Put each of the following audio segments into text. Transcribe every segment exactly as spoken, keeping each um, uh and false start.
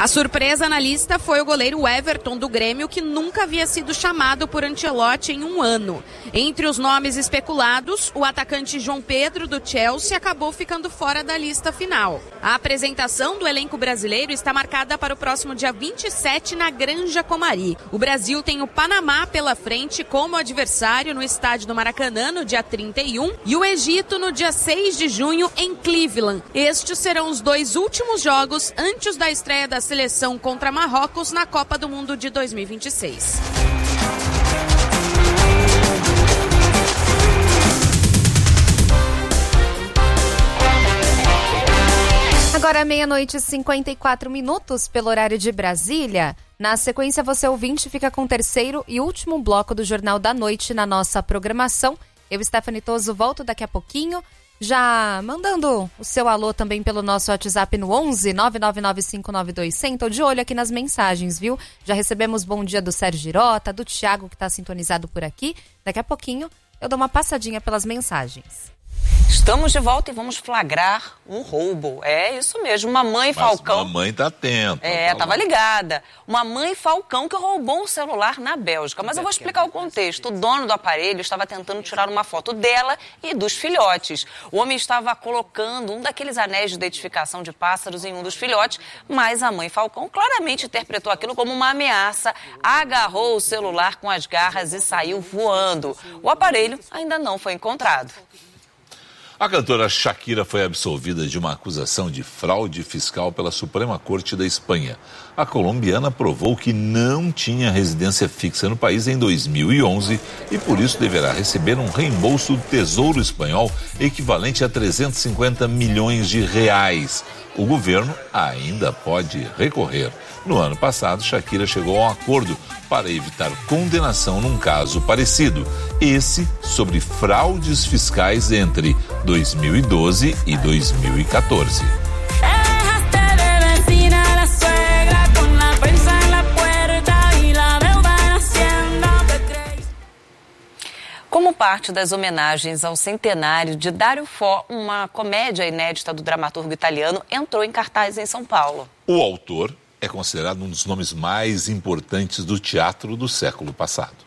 A surpresa na lista foi o goleiro Everton do Grêmio, que nunca havia sido chamado por Ancelotti em um ano. Entre os nomes especulados, o atacante João Pedro do Chelsea acabou ficando fora da lista final. A apresentação do elenco brasileiro está marcada para o próximo dia vinte e sete na Granja Comari. O Brasil tem o Panamá pela frente como adversário no estádio do Maracanã no dia trinta e um e o Egito no dia seis de junho em Cleveland. Estes serão os dois últimos jogos antes da estreia da seleção contra Marrocos na Copa do Mundo de dois mil e vinte e seis. Agora meia-noite e cinquenta e quatro minutos pelo horário de Brasília. Na sequência, você ouvinte fica com o terceiro e último bloco do Jornal da Noite na nossa programação. Eu, Stephanie Toso, volto daqui a pouquinho, já mandando o seu alô também pelo nosso WhatsApp no onze nove nove nove cinco nove dois zero zero. Tô de olho aqui nas mensagens, viu? Já recebemos bom dia do Sérgio Girota, do Thiago, que está sintonizado por aqui. Daqui a pouquinho eu dou uma passadinha pelas mensagens. Estamos de volta e vamos flagrar um roubo. É isso mesmo, uma mãe Mas Falcão... mamãe tá atenta. É, tá tava ligada. Uma mãe Falcão que roubou um celular na Bélgica. Mas eu vou explicar o contexto. O dono do aparelho estava tentando tirar uma foto dela e dos filhotes. O homem estava colocando um daqueles anéis de identificação de pássaros em um dos filhotes, mas a mãe Falcão claramente interpretou aquilo como uma ameaça, agarrou o celular com as garras e saiu voando. O aparelho ainda não foi encontrado. A cantora Shakira foi absolvida de uma acusação de fraude fiscal pela Suprema Corte da Espanha. A colombiana provou que não tinha residência fixa no país em dois mil e onze e por isso deverá receber um reembolso do Tesouro Espanhol equivalente a trezentos e cinquenta milhões de reais. O governo ainda pode recorrer. No ano passado, Shakira chegou a um acordo para evitar condenação num caso parecido. Esse sobre fraudes fiscais entre dois mil e doze e dois mil e quatorze. Como parte das homenagens ao centenário de Dario Fo, uma comédia inédita do dramaturgo italiano entrou em cartaz em São Paulo. O autor é considerado um dos nomes mais importantes do teatro do século passado.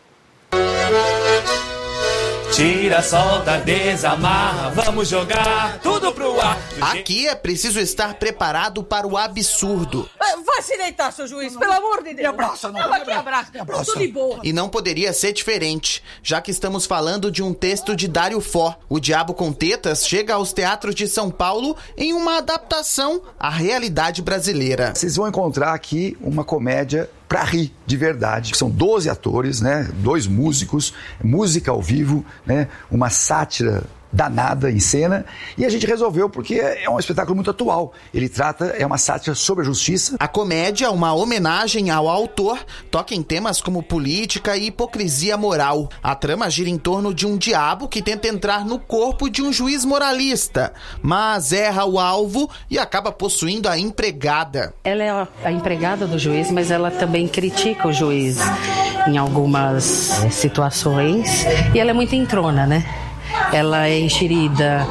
Tira, solta, desamarra, vamos jogar tudo pro ar. Aqui é preciso estar preparado para o absurdo. Vai se deitar, seu juiz, pelo amor de Deus. Me abraça, não. Aqui, abraça. Me abraça. Tudo de boa. E não poderia ser diferente, já que estamos falando de um texto de Dario Fo. O Diabo com Tetas chega aos teatros de São Paulo em uma adaptação à realidade brasileira. Vocês vão encontrar aqui uma comédia pra rir de verdade. São doze atores, né? Dois músicos, música ao vivo, né? Uma sátira danada em cena, e a gente resolveu porque é um espetáculo muito atual. Ele trata, é uma sátira sobre a justiça. A comédia, uma homenagem ao autor, toca em temas como política e hipocrisia moral. A trama gira em torno de um diabo que tenta entrar no corpo de um juiz moralista, mas erra o alvo e acaba possuindo a empregada. Ela é a empregada do juiz, mas ela também critica o juiz em algumas é, situações, e ela é muito entrona, né? Ela é enxerida,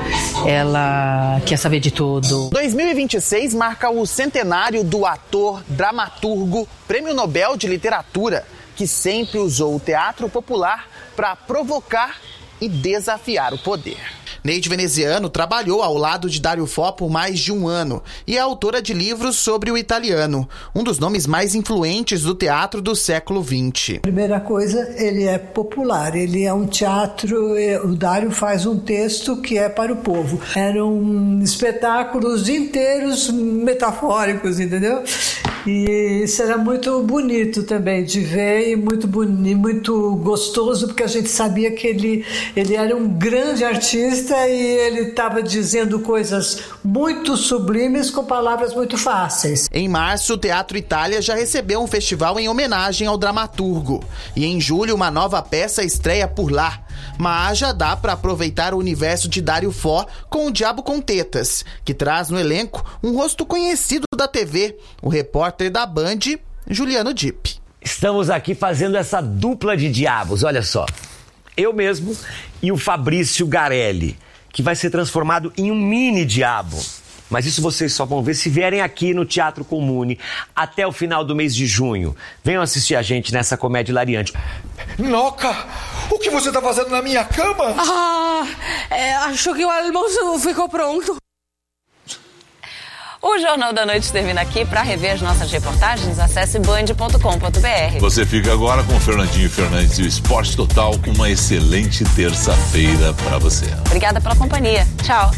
ela quer saber de tudo. dois mil e vinte e seis marca o centenário do ator, dramaturgo, Prêmio Nobel de Literatura, que sempre usou o teatro popular para provocar e desafiar o poder. Neide Veneziano trabalhou ao lado de Dario Fo por mais de um ano e é autora de livros sobre o italiano, um dos nomes mais influentes do teatro do século vinte. Primeira coisa, ele é popular, ele é um teatro, o Dario faz um texto que é para o povo. Eram espetáculos inteiros metafóricos, entendeu? E isso era muito bonito também de ver e muito, bonito, muito gostoso, porque a gente sabia que ele, ele era um grande artista e ele estava dizendo coisas muito sublimes com palavras muito fáceis. Em março, o Teatro Itália já recebeu um festival em homenagem ao dramaturgo. E em julho, uma nova peça estreia por lá. Mas já dá para aproveitar o universo de Dario Fo com O Diabo com Tetas, que traz no elenco um rosto conhecido da T V, o repórter da Band, Juliano Dipp. Estamos aqui fazendo essa dupla de diabos, olha só. Eu mesmo e o Fabrício Garelli, que vai ser transformado em um mini diabo. Mas isso vocês só vão ver se vierem aqui no Teatro Comune até o final do mês de junho. Venham assistir a gente nessa comédia hilariante. Noca, o que você tá fazendo na minha cama? Ah, é, acho que o almoço ficou pronto. O Jornal da Noite termina aqui. Para rever as nossas reportagens, acesse band ponto com ponto b r. Você fica agora com o Fernandinho Fernandes e o Esporte Total. Uma excelente terça-feira para você. Obrigada pela companhia. Tchau.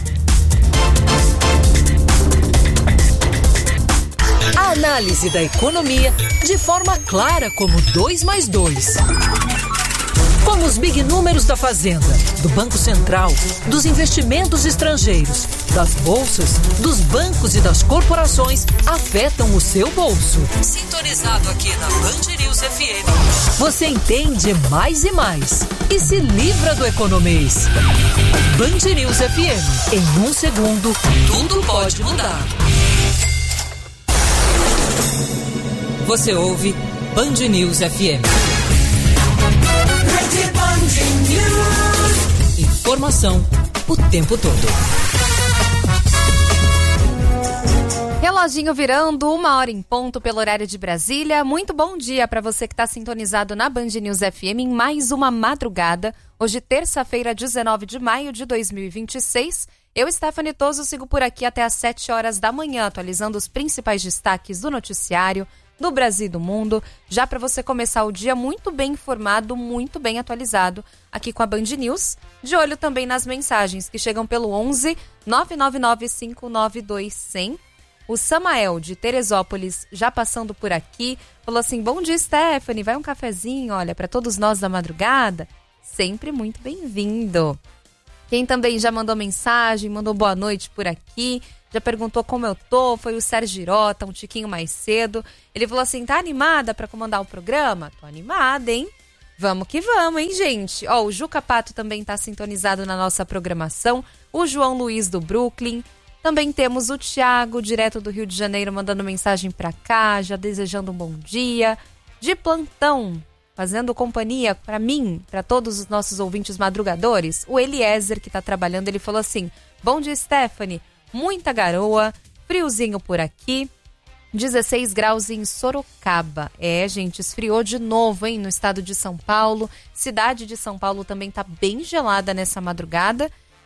A análise da economia de forma clara como dois mais dois. Como os big números da Fazenda, do Banco Central, dos investimentos estrangeiros, das bolsas, dos bancos e das corporações afetam o seu bolso. Sintonizado aqui na Band News F M, você entende mais e mais e se livra do economês. Band News F M, em um segundo, tudo pode mudar. Você ouve Band News F M. Informação o tempo todo. Reloginho virando, uma hora em ponto pelo horário de Brasília. Muito bom dia para você que está sintonizado na Band News F M em mais uma madrugada. Hoje, terça-feira, dezenove de maio de dois mil e vinte e seis. Eu, Stephanie Toso, sigo por aqui até às sete horas da manhã, atualizando os principais destaques do noticiário, do Brasil e do mundo, já para você começar o dia muito bem informado, muito bem atualizado, aqui com a Band News, de olho também nas mensagens que chegam pelo onze nove nove nove cinco nove dois zero zero. O Samael, de Teresópolis, já passando por aqui, falou assim, bom dia, Stephanie, vai um cafezinho, olha, para todos nós da madrugada, sempre muito bem-vindo. Quem também já mandou mensagem, mandou boa noite por aqui, já perguntou como eu tô, foi o Sérgio Girota, um tiquinho mais cedo. Ele falou assim, tá animada pra comandar o programa? Tô animada, hein? Vamos que vamos, hein, gente? Ó, o Juca Pato também tá sintonizado na nossa programação, o João Luiz do Brooklyn. Também temos o Thiago, direto do Rio de Janeiro, mandando mensagem pra cá, já desejando um bom dia. De plantão, fazendo companhia pra mim, pra todos os nossos ouvintes madrugadores, o Eliezer, que tá trabalhando, ele falou assim, bom dia, Stephanie. Muita garoa, friozinho por aqui, dezesseis graus em Sorocaba. É, gente, esfriou de novo, hein, no estado de São Paulo. Cidade de São Paulo também tá bem gelada nessa madrugada.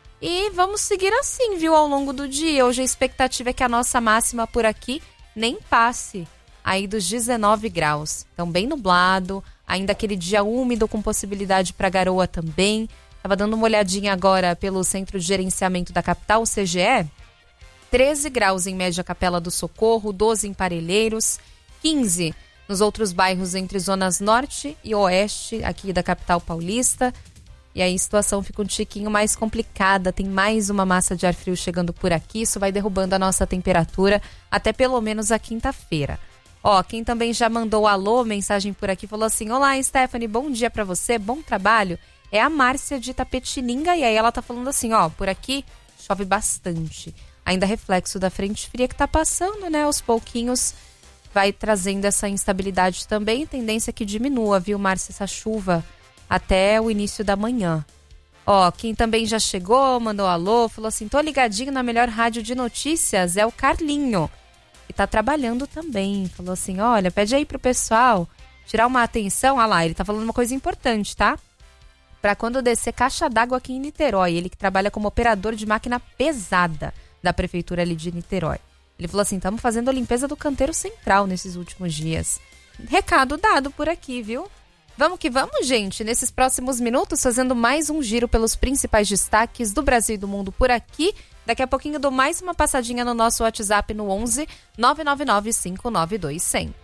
E vamos seguir assim, viu, ao longo do dia. Hoje a expectativa é que a nossa máxima por aqui nem passe aí dos dezenove graus. Então, bem nublado, ainda aquele dia úmido com possibilidade para garoa também. Tava dando uma olhadinha agora pelo Centro de Gerenciamento da Capital, o C G E. treze graus em média Capela do Socorro, doze em Parelheiros, quinze nos outros bairros entre zonas norte e oeste aqui da capital paulista. E aí a situação fica um tiquinho mais complicada, tem mais uma massa de ar frio chegando por aqui, isso vai derrubando a nossa temperatura até pelo menos a quinta-feira. Ó, quem também já mandou alô, mensagem por aqui, falou assim, olá Stephanie, bom dia pra você, bom trabalho. É a Márcia de Itapetininga e aí ela tá falando assim, ó, por aqui chove bastante. Ainda reflexo da frente fria que tá passando, né, aos pouquinhos vai trazendo essa instabilidade também, tendência que diminua, viu, Márcia, essa chuva até o início da manhã. Ó, quem também já chegou, mandou alô, falou assim, tô ligadinho na melhor rádio de notícias, é o Carlinho, que tá trabalhando também, falou assim, olha, pede aí pro pessoal tirar uma atenção, ah lá, ele tá falando uma coisa importante, tá? Pra quando descer caixa d'água aqui em Niterói, ele que trabalha como operador de máquina pesada da prefeitura ali de Niterói. Ele falou assim, estamos fazendo a limpeza do canteiro central nesses últimos dias. Recado dado por aqui, viu? Vamos que vamos, gente, nesses próximos minutos, fazendo mais um giro pelos principais destaques do Brasil e do mundo por aqui. Daqui a pouquinho dou mais uma passadinha no nosso WhatsApp no onze nove nove nove cinco nove dois zero zero.